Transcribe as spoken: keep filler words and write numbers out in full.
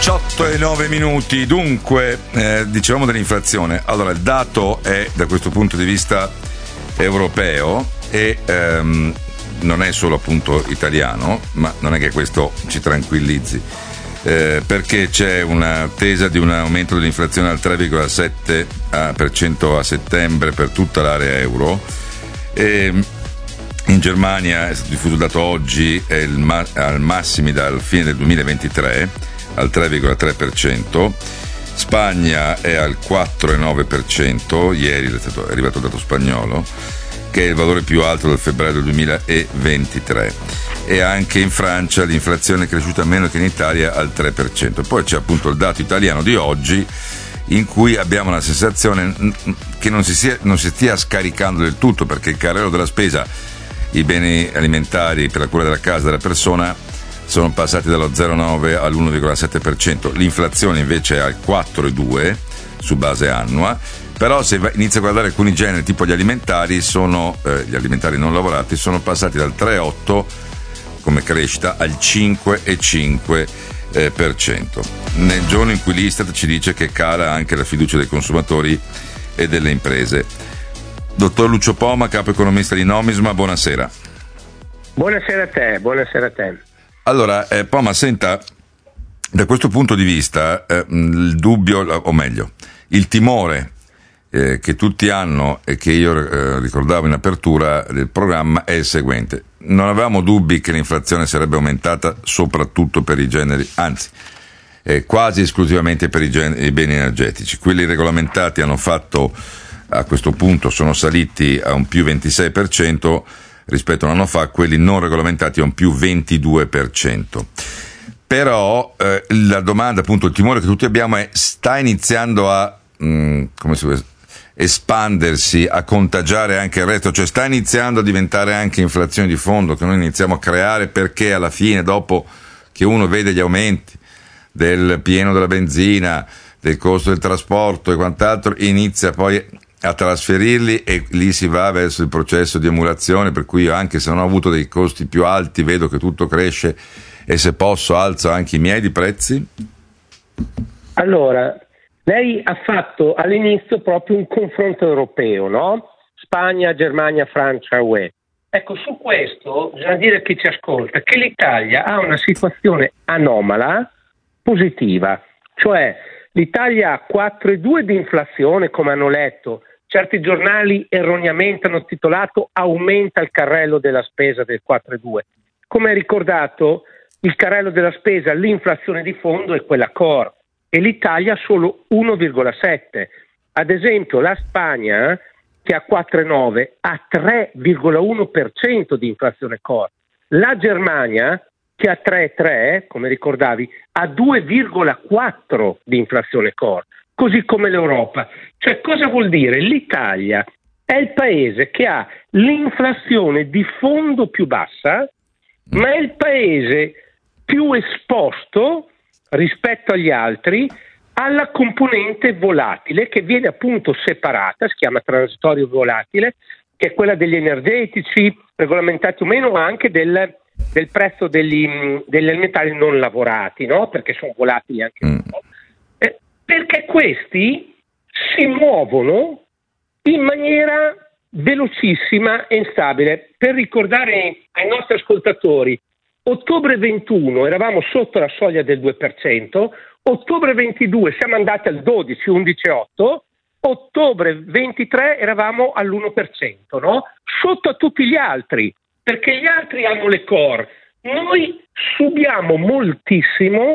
diciotto e nove minuti. Dunque, eh, dicevamo dell'inflazione. Allora, il dato è, da questo punto di vista, europeo e ehm, non è solo appunto italiano, ma non è che questo ci tranquillizzi, eh, perché c'è un'attesa di un aumento dell'inflazione al tre virgola sette per cento a settembre per tutta l'area euro. E in Germania è stato diffuso il dato oggi, è il ma- al massimi dal fine del duemilaventitré, al tre virgola tre per cento. Spagna è al quattro virgola nove per cento, ieri è, stato, è arrivato il dato spagnolo, che è il valore più alto dal febbraio del duemilaventitré. E anche in Francia l'inflazione è cresciuta meno che in Italia, al tre per cento. Poi c'è appunto il dato italiano di oggi, in cui abbiamo la sensazione che non si, sia, non si stia scaricando del tutto, perché il carrello della spesa, i beni alimentari per la cura della casa della persona, sono passati dallo zero virgola nove all'uno virgola sette per cento. L'inflazione invece è al quattro virgola due per cento su base annua. Però se inizia a guardare alcuni generi, tipo gli alimentari, sono eh, gli alimentari non lavorati, sono passati dal tre virgola otto come crescita al cinque virgola cinque per cento. Nel giorno in cui l'Istat ci dice che cala anche la fiducia dei consumatori e delle imprese. Dottor Lucio Poma, capo economista di Nomisma, buonasera. Buonasera a te, buonasera a te. Allora, eh, Poma, senta, da questo punto di vista eh, il dubbio, o meglio, il timore eh, che tutti hanno e che io eh, ricordavo in apertura del programma è il seguente: non avevamo dubbi che l'inflazione sarebbe aumentata soprattutto per i generi, anzi eh, quasi esclusivamente per i, generi, i beni energetici. Quelli regolamentati hanno fatto, a questo punto sono saliti a un più ventisei per cento rispetto a un anno fa, quelli non regolamentati a un più ventidue per cento. Però eh, la domanda, appunto, il timore che tutti abbiamo è: sta iniziando a mh, come si può, espandersi, a contagiare anche il resto, cioè sta iniziando a diventare anche inflazione di fondo che noi iniziamo a creare, perché alla fine, dopo che uno vede gli aumenti del pieno della benzina, del costo del trasporto e quant'altro, inizia poi a trasferirli e lì si va verso il processo di emulazione, per cui io, anche se non ho avuto dei costi più alti, vedo che tutto cresce e se posso alzo anche i miei di prezzi? Allora, lei ha fatto all'inizio proprio un confronto europeo, no? Spagna, Germania, Francia, U E. Ecco, su questo bisogna dire a chi ci ascolta che l'Italia ha una situazione anomala positiva, cioè l'Italia ha quattro virgola due di inflazione, come hanno letto. Certi giornali erroneamente hanno titolato "aumenta il carrello della spesa" del quattro virgola due. Come hai ricordato, il carrello della spesa, l'inflazione di fondo è quella core, e l'Italia ha solo uno virgola sette. Ad esempio la Spagna, che ha quattro virgola nove, ha tre virgola uno per cento di inflazione core. La Germania, che ha tre virgola tre, come ricordavi, ha due virgola quattro di inflazione core, così come l'Europa. Cioè, cosa vuol dire? L'Italia è il paese che ha l'inflazione di fondo più bassa, ma è il paese più esposto rispetto agli altri alla componente volatile, che viene appunto separata, si chiama transitorio volatile, che è quella degli energetici, regolamentati o meno, ma anche del, del prezzo degli, degli alimentari non lavorati, no? Perché sono volatili anche un po'. Eh, perché questi si muovono in maniera velocissima e instabile. Per ricordare ai nostri ascoltatori, ottobre ventuno eravamo sotto la soglia del due per cento, ottobre ventidue siamo andati al dodici, undici virgola otto, ottobre ventitré eravamo all'uno per cento, no? Sotto a tutti gli altri, perché gli altri hanno le core. Noi subiamo moltissimo